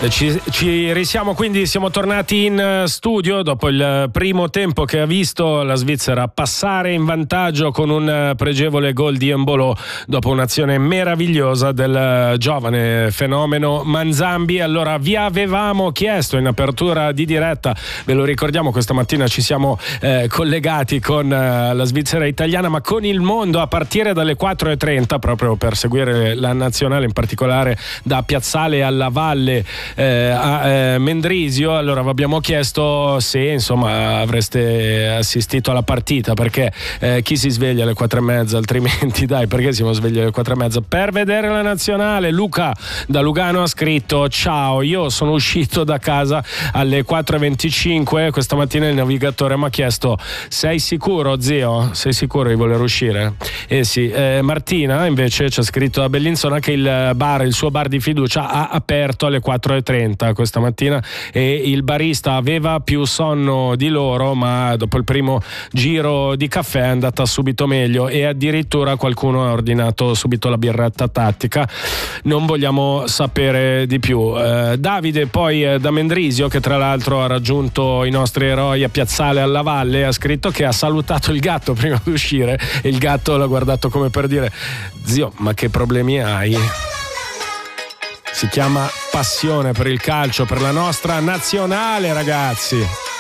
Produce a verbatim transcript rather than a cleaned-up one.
Ci, ci risiamo, quindi siamo tornati in studio dopo il primo tempo che ha visto la Svizzera passare in vantaggio con un pregevole gol di Embolo dopo un'azione meravigliosa del giovane fenomeno Manzambi. Allora, vi avevamo chiesto in apertura di diretta, ve lo ricordiamo, questa mattina ci siamo eh, collegati con eh, la Svizzera italiana, ma con il mondo a partire dalle quattro e trenta, proprio per seguire la nazionale, in particolare da Piazzale alla Valle Eh, a eh, Mendrisio. Allora vi abbiamo chiesto se insomma avreste assistito alla partita, perché eh, chi si sveglia alle quattro e mezza, altrimenti dai, perché siamo svegli alle quattro e mezza per vedere la nazionale? Luca da Lugano ha scritto: ciao, io sono uscito da casa alle quattro e venticinque questa mattina, il navigatore mi ha chiesto: sei sicuro zio? Sei sicuro di voler uscire? Eh sì. eh, Martina invece ci ha scritto a Bellinzona che il bar, il suo bar di fiducia, ha aperto alle quattro e trenta questa mattina e il barista aveva più sonno di loro, ma dopo il primo giro di caffè è andata subito meglio e addirittura qualcuno ha ordinato subito la birretta tattica. Non vogliamo sapere di più. eh, Davide poi eh, da Mendrisio, che tra l'altro ha raggiunto i nostri eroi a Piazzale alla Valle, ha scritto che ha salutato il gatto prima di uscire e il gatto l'ha guardato come per dire: zio, ma che problemi hai? Si chiama passione per il calcio, per la nostra nazionale, ragazzi.